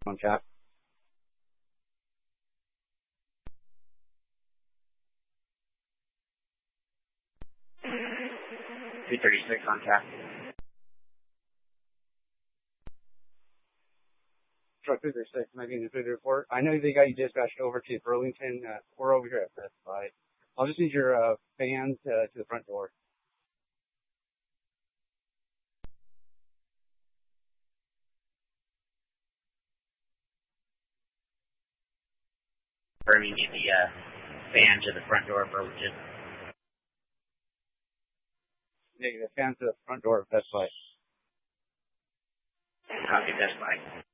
on chat. 236 on chat. Truck 236, making the food report. I know they got you dispatched over to Burlington. We're over here at Best Buy. I'll just need your fans to the front door. Where we need the fan to the front door of Burlington. Negative, fans to the front door of Best Buy. Copy, Best Buy.